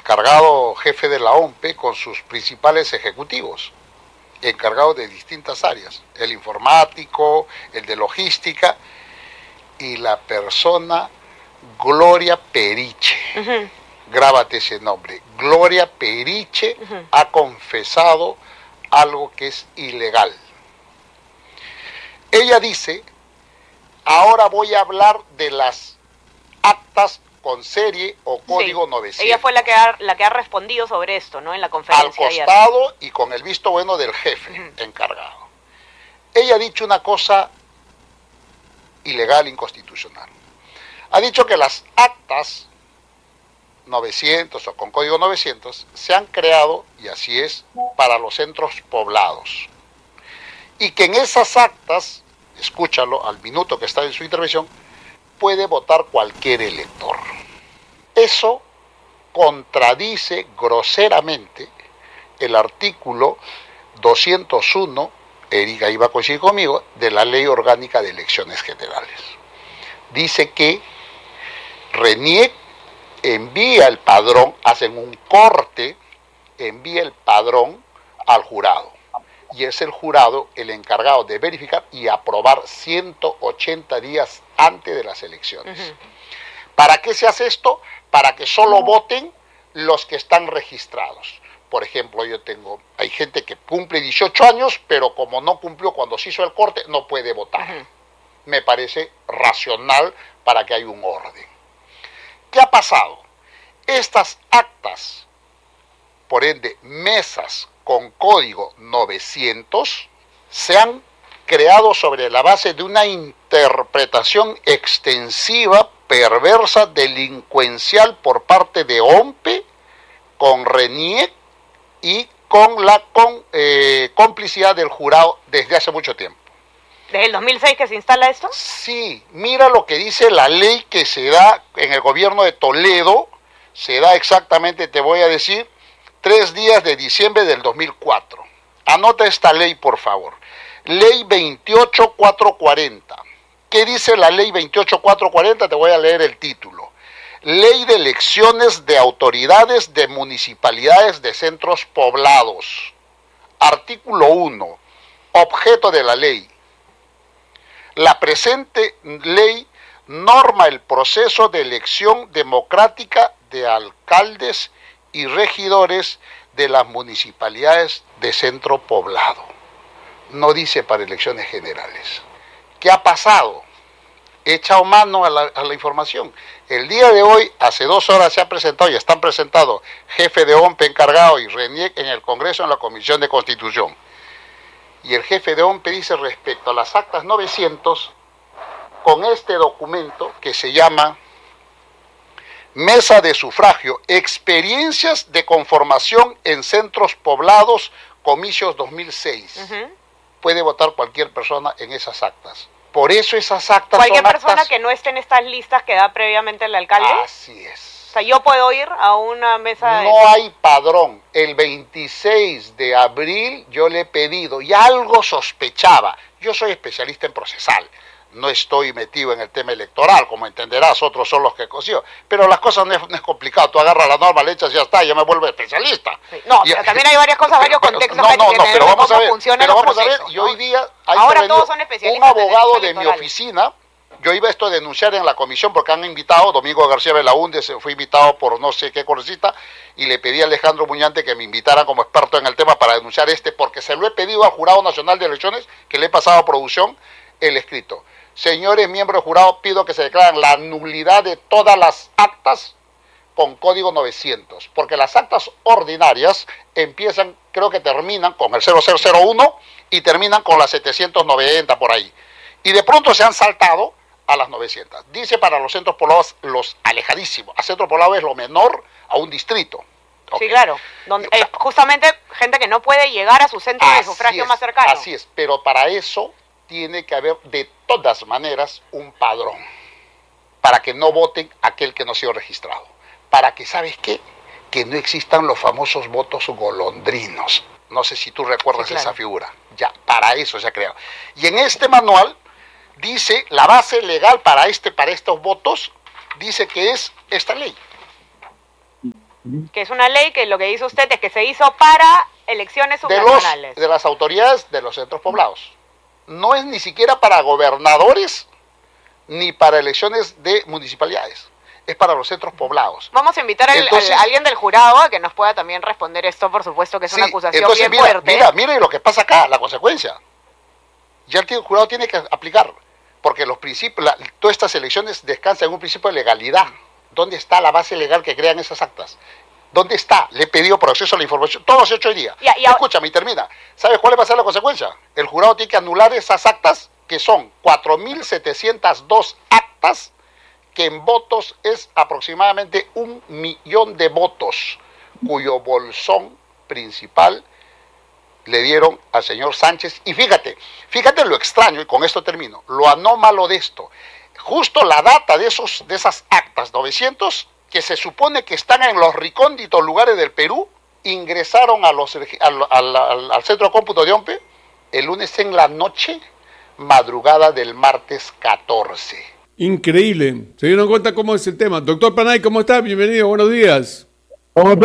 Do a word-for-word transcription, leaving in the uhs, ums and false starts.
encargado jefe de la O M P E con sus principales ejecutivos, encargados de distintas áreas, el informático, el de logística, y la persona Gloria Periche. Uh-huh. Grábate ese nombre. Gloria Periche uh-huh. ha confesado algo que es ilegal. Ella dice, ahora voy a hablar de las actas con serie o código sí, novecientos. Ella fue la que, ha, la que ha respondido sobre esto, ¿no? En la conferencia. Al costado ayer. Y con el visto bueno del jefe uh-huh. encargado. Ella ha dicho una cosa ilegal, inconstitucional. Ha dicho que las actas novecientos o con código novecientos se han creado, y así es, para los centros poblados. Y que en esas actas, escúchalo al minuto que está en su intervención, puede votar cualquier elector. Eso contradice groseramente el artículo doscientos uno, Erika iba a coincidir conmigo, de la Ley Orgánica de Elecciones Generales. Dice que RENIEC envía el padrón, hacen un corte, envía el padrón al jurado. Y es el jurado el encargado de verificar y aprobar ciento ochenta días antes de las elecciones. Uh-huh. ¿Para qué se hace esto? Para que solo voten los que están registrados. Por ejemplo, yo tengo, hay gente que cumple dieciocho años, pero como no cumplió cuando se hizo el corte, no puede votar. Uh-huh. Me parece racional para que haya un orden. ¿Qué ha pasado? Estas actas, por ende, mesas con código novecientos, se han creado sobre la base de una interpretación extensiva, perversa, delincuencial por parte de O M P E, con RENIEC y con la con, eh, complicidad del jurado desde hace mucho tiempo. ¿Desde el dos mil seis que se instala esto? Sí, mira lo que dice la ley que se da en el gobierno de Toledo, se da exactamente, te voy a decir, tres días de diciembre del dos mil cuatro. Anota esta ley, por favor. Ley veintiocho mil cuatrocientos cuarenta. ¿Qué dice la ley veintiocho mil cuatrocientos cuarenta? Te voy a leer el título. Ley de elecciones de autoridades de municipalidades de centros poblados. Artículo uno. Objeto de la ley. La presente ley norma el proceso de elección democrática de alcaldes y regidores de las municipalidades de centro poblado. No dice para elecciones generales. ¿Qué ha pasado? He echado mano a la, a la información. El día de hoy, hace dos horas se ha presentado y están presentados jefe de O M P E encargado y RENIEC en el Congreso en la Comisión de Constitución. Y el jefe de O M P E dice respecto a las actas novecientos, con este documento que se llama Mesa de Sufragio, Experiencias de Conformación en Centros Poblados, Comicios dos mil seis. Uh-huh. Puede votar cualquier persona en esas actas. Por eso esas actas Cualquier son persona actas... que no esté en estas listas que da previamente el alcalde. Así es. O sea, yo puedo ir a una mesa de... No hay padrón. El veintiséis de abril yo le he pedido, y algo sospechaba. Yo soy especialista en procesal. No estoy metido en el tema electoral, como entenderás, otros son los que cosío. Pero las cosas no es, no es complicado. Tú agarras la norma, le echas y ya está, yo me vuelvo especialista. Sí. No, y, pero también hay varias cosas, varios contextos no, que no, no, pero vamos a ver, pero vamos a ver, y hoy día hay Ahora todos son especialistas. Un abogado de mi oficina, yo iba esto a denunciar en la comisión porque han invitado, Domingo García Belaúnde fue invitado por no sé qué cosita, y le pedí a Alejandro Muñante que me invitara como experto en el tema para denunciar este, porque se lo he pedido al Jurado Nacional de Elecciones, que le he pasado a producción el escrito. Señores miembros del jurado, pido que se declaren la nulidad de todas las actas con código novecientos, porque las actas ordinarias empiezan, creo que terminan con el cero cero cero uno y terminan con las setecientos noventa por ahí. Y de pronto se han saltado a las novecientas. Dice para los centros poblados, los alejadísimos. A centro poblado es lo menor a un distrito. Okay. Sí, claro. Donde, eh, justamente gente que no puede llegar a su centro así de sufragio es, más cercano. Así es, pero para eso tiene que haber de todas maneras un padrón, para que no voten aquel que no ha sido registrado, para que, ¿sabes qué? Que no existan los famosos votos golondrinos. No sé si tú recuerdas sí, claro. esa figura. Ya, para eso se ha creado. Y en este manual dice, la base legal para, este, para estos votos, dice que es esta ley. que es una ley que lo que dice usted es que se hizo para elecciones de, los, subnacionales. de las autoridades de los centros poblados. No es ni siquiera para gobernadores ni para elecciones de municipalidades. Es para los centros poblados. Vamos a invitar al- Entonces- al- a alguien del jurado a que nos pueda también responder esto, por supuesto que es una Sí, acusación entonces, bien mira, fuerte. Mira, mire lo que pasa acá, la consecuencia. Ya el jurado tiene que aplicar, porque los principios, la- todas estas elecciones descansan en un principio de legalidad. ¿Dónde está la base legal que crean esas actas? ¿Dónde está? Le he pedido por acceso a la información. Todo se ha hecho hoy día. Y a- y a- Escúchame y termina. ¿Sabes cuál va a ser la consecuencia? El jurado tiene que anular esas actas, que son cuatro mil setecientas dos actas, que en votos es aproximadamente un millón de votos, cuyo bolsón principal le dieron al señor Sánchez. Y fíjate, fíjate lo extraño, y con esto termino, lo anómalo de esto. Justo la data de, esos, de esas actas, novecientos, que se supone que están en los recónditos lugares del Perú, ingresaron a los, al, al, al, al centro de cómputo de O M P E el lunes en la noche, madrugada del martes catorce. Increíble. ¿Se dieron cuenta cómo es el tema? Doctor Panay, ¿cómo está? Bienvenido, buenos días. ¿Cómo está?